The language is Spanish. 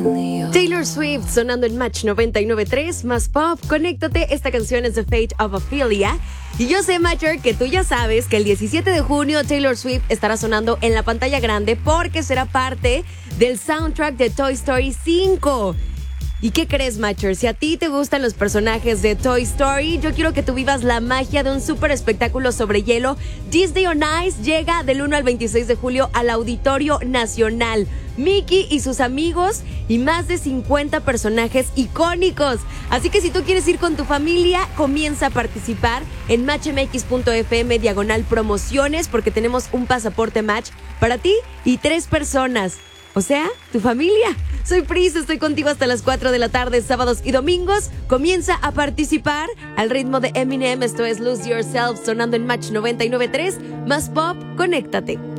Taylor Swift sonando en Match 99.3 más pop. Conéctate, esta canción es The Fate of Ophelia. Y yo sé, Matcher, que tú ya sabes que el 17 de junio Taylor Swift estará sonando en la pantalla grande porque será parte del soundtrack de Toy Story 5. ¿Y qué crees, Matcher? Si a ti te gustan los personajes de Toy Story, yo quiero que tú vivas la magia de un súper espectáculo sobre hielo. Disney on Ice llega del 1 al 26 de julio al Auditorio Nacional. Mickey y sus amigos y más de 50 personajes icónicos. Así que si tú quieres ir con tu familia, comienza a participar en matchmx.fm/promociones porque tenemos un pasaporte Match para ti y 3 personas. O sea, tu familia. Soy Pris, estoy contigo hasta las 4 de la tarde, sábados y domingos. Comienza a participar al ritmo de Eminem. Esto es Lose Yourself sonando en Match 99.3. Más pop, conéctate.